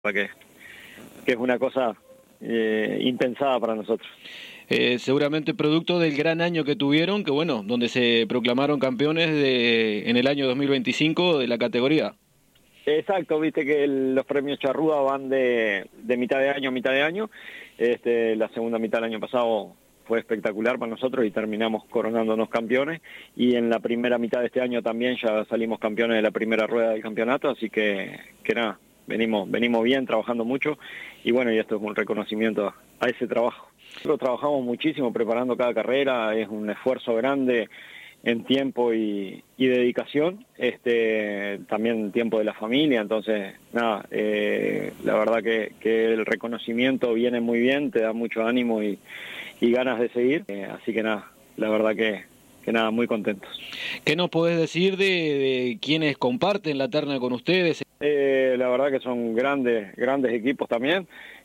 que es una cosa impensada para nosotros. Seguramente producto del gran año que tuvieron, que bueno, donde se proclamaron campeones en el año 2025 de la categoría. Exacto, viste que los premios Charrúa van de mitad de año a mitad de año. La segunda mitad del año pasado fue espectacular para nosotros y terminamos coronándonos campeones, y en la primera mitad de este año también ya salimos campeones de la primera rueda del campeonato, así que nada, venimos bien, trabajando mucho, y bueno, y esto es un reconocimiento a ese trabajo. Nosotros trabajamos muchísimo preparando cada carrera, es un esfuerzo grande en tiempo y dedicación, también tiempo de la familia, entonces nada, la verdad que el reconocimiento viene muy bien, te da mucho ánimo y ganas de seguir, así que nada, la verdad que nada, muy contentos. ¿Qué nos podés decir de quienes comparten la terna con ustedes? La verdad que son grandes equipos también,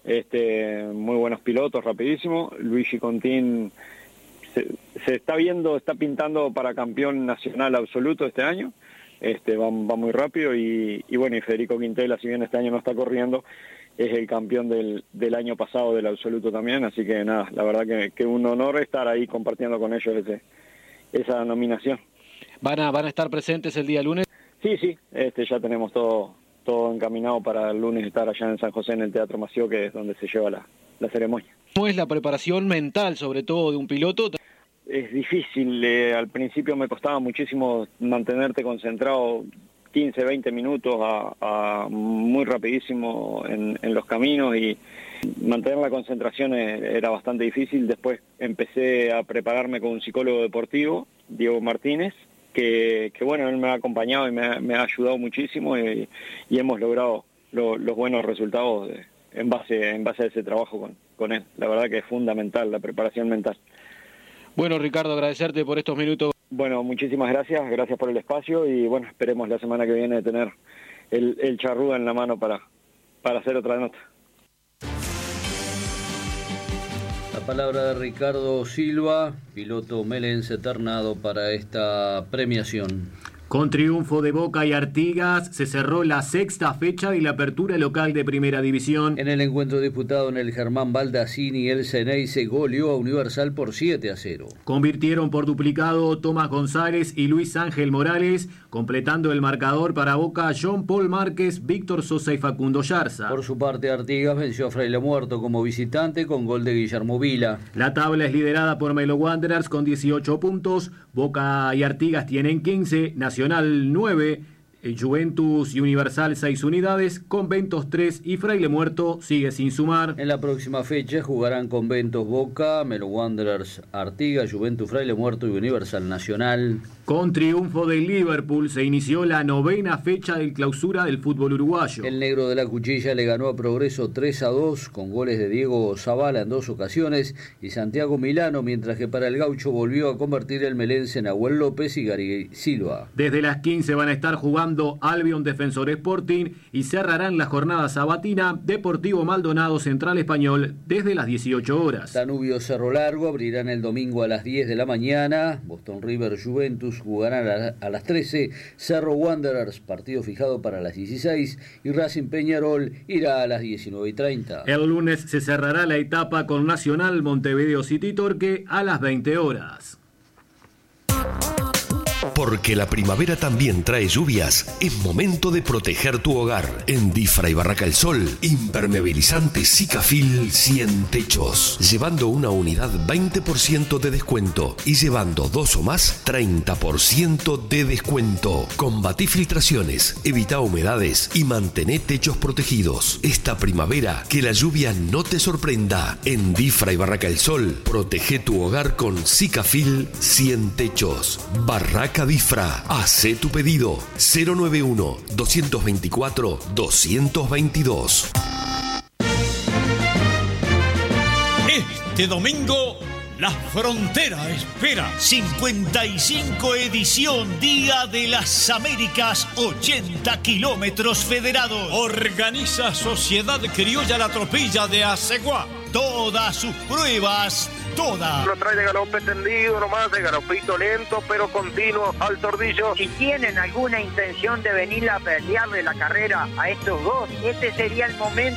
muy buenos pilotos, rapidísimo. Luigi Contín se está pintando para campeón nacional absoluto este año, va muy rápido, y bueno, y Federico Quintela, si bien este año no está corriendo, es el campeón del año pasado del absoluto también, así que nada, la verdad que un honor estar ahí compartiendo con ellos esa nominación. ¿Van a estar presentes el día lunes? Sí, ya tenemos todo encaminado para el lunes estar allá en San José en el Teatro Mació, que es donde se lleva la ceremonia. ¿Cómo es la preparación mental, sobre todo, de un piloto? Es difícil, al principio me costaba muchísimo mantenerte concentrado 15, 20 minutos muy rapidísimo en los caminos, y mantener la concentración era bastante difícil. Después empecé a prepararme con un psicólogo deportivo, Diego Martínez, que bueno, él me ha acompañado y me ha ayudado muchísimo, y hemos logrado los buenos resultados en base a ese trabajo con él. La verdad que es fundamental la preparación mental. Bueno, Ricardo, agradecerte por estos minutos. Bueno, muchísimas gracias por el espacio, y bueno, esperemos la semana que viene tener el Charrúa en la mano para hacer otra nota. La palabra de Ricardo Silva, piloto melense ternado para esta premiación. Con triunfo de Boca y Artigas, se cerró la sexta fecha de la apertura local de Primera División. En el encuentro disputado en el Germán Baldassini, el Ceneice goleó a Universal por 7-0. Convirtieron por duplicado Tomás González y Luis Ángel Morales, completando el marcador para Boca John Paul Márquez, Víctor Sosa y Facundo Yarza. Por su parte, Artigas venció a Fraile Muerto como visitante con gol de Guillermo Vila. La tabla es liderada por Melo Wanderers con 18 puntos, Boca y Artigas tienen 15, Nacional 9, Juventus y Universal 6 unidades, Conventos 3 y Fraile Muerto sigue sin sumar. En la próxima fecha jugarán Conventos Boca, Melo Wanderers Artigas, Juventus Fraile Muerto y Universal Nacional. Con triunfo del Liverpool se inició la novena fecha del clausura del fútbol uruguayo. El negro de la Cuchilla le ganó a Progreso 3-2 con goles de Diego Zavala en 2 ocasiones y Santiago Milano, mientras que para el gaucho volvió a convertir el melense Nahuel López y Gary Silva. Desde las 15 van a estar jugando Albion Defensor Sporting y cerrarán la jornada sabatina Deportivo Maldonado Central Español desde las 18 horas. Danubio Cerro Largo abrirán el domingo a las 10 de la mañana, Boston River Juventus jugarán a las 13, Cerro Wanderers, partido fijado para las 16, y Racing Peñarol irá a las 19:30. El lunes se cerrará la etapa con Nacional Montevideo City Torque a las 20 horas. Porque la primavera también trae lluvias, es momento de proteger tu hogar. En Difra y Barraca El Sol, impermeabilizante Sikafil 100 techos. Llevando una unidad 20% de descuento y llevando 2 o más 30% de descuento. Combatí filtraciones, evita humedades y mantené techos protegidos. Esta primavera, que la lluvia no te sorprenda. En Difra y Barraca El Sol, protege tu hogar con Sikafil 100 techos. Barraca Difra, hacé tu pedido 091-224-222. Este domingo La Frontera espera 55 edición Día de las Américas, 80 kilómetros federados. Organiza Sociedad Criolla La Tropilla de Aceguá. Todas sus pruebas, todas. Lo trae de galope tendido nomás, de galopito lento pero continuo al tordillo. Si tienen alguna intención de venir a pelearle la carrera a estos dos, este sería el momento